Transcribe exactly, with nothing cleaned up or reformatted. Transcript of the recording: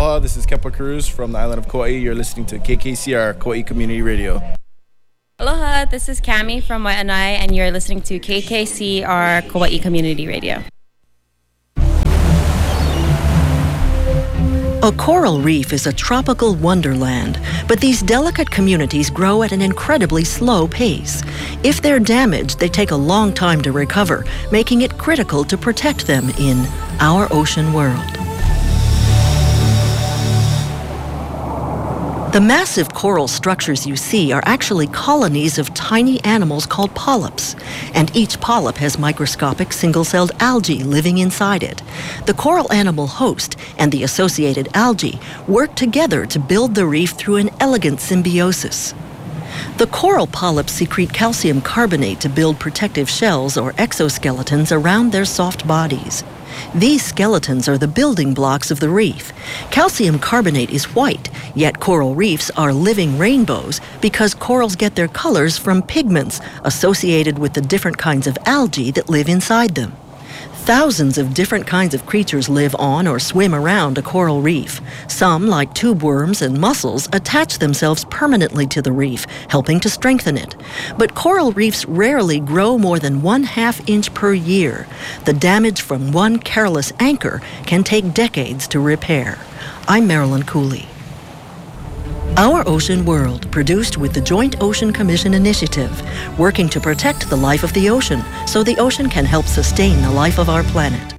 Aloha, this is Kepa Cruz from the island of Kauai. You're listening to K K C R, Kauai Community Radio. Aloha, this is Cami from Waianae, and you're listening to K K C R, Kauai Community Radio. A coral reef is a tropical wonderland, but these delicate communities grow at an incredibly slow pace. If they're damaged, they take a long time to recover, making it critical to protect them in our ocean world. The massive coral structures you see are actually colonies of tiny animals called polyps, and each polyp has microscopic single-celled algae living inside it. The coral animal host and the associated algae work together to build the reef through an elegant symbiosis. The coral polyps secrete calcium carbonate to build protective shells or exoskeletons around their soft bodies. These skeletons are the building blocks of the reef. Calcium carbonate is white, yet coral reefs are living rainbows because corals get their colors from pigments associated with the different kinds of algae that live inside them. Thousands of different kinds of creatures live on or swim around a coral reef. Some, like tube worms and mussels, attach themselves permanently to the reef, helping to strengthen it. But coral reefs rarely grow more than one half inch per year. The damage from one careless anchor can take decades to repair. I'm Marilyn Cooley. Our Ocean World, produced with the Joint Ocean Commission Initiative, working to protect the life of the ocean so the ocean can help sustain the life of our planet.